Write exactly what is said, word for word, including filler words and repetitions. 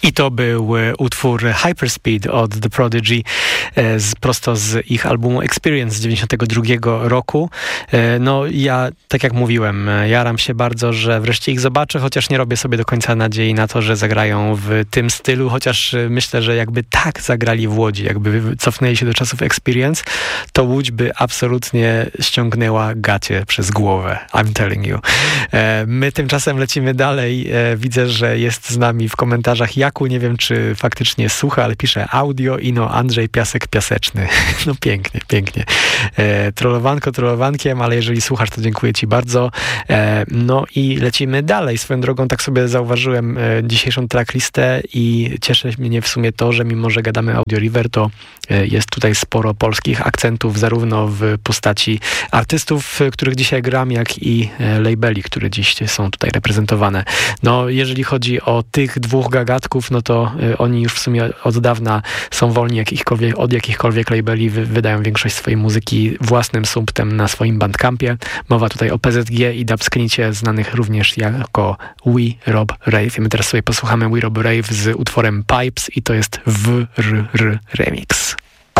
I to był utwór Hyperspeed od The Prodigy, z, prosto z ich albumu Experience z dziewięćdziesiątego drugiego roku. No ja, tak jak mówiłem, jaram się bardzo, że wreszcie ich zobaczę, chociaż nie robię sobie do końca nadziei na to, że zagrają w tym stylu, chociaż myślę, że jakby tak zagrali w Łodzi, jakby cofnęli się do czasów Experience, to Łódź by absolutnie ściągnęła gacie przez głowę. I'm telling you. My tymczasem lecimy dalej. Widzę, że jest z nami w komentarzach Jaku, nie wiem czy faktycznie słucha, ale pisze audio i no Andrzej Piasek Piaseczny. No pięknie, pięknie. E, trollowanko trollowankiem, ale jeżeli słuchasz, to dziękuję ci bardzo. E, no i lecimy dalej. Swoją drogą tak sobie zauważyłem e, dzisiejszą tracklistę i cieszy mnie w sumie to, że mimo, że gadamy Audio River, to e, jest tutaj sporo polskich akcentów, zarówno w postaci artystów, których dzisiaj gram, jak i e, labeli, które dziś są tutaj reprezentowane. No jeżeli chodzi o tych dwóch gagatków, no to y, oni już w sumie od dawna są wolni jakichkolwiek, od jakichkolwiek labeli, wy, wydają większość swojej muzyki własnym sumptem na swoim bandcampie. Mowa tutaj o P Z G i Dubsknicie, znanych również jako We Rob Rave. I my teraz sobie posłuchamy We Rob Rave z utworem Pipes i to jest W R R Remix.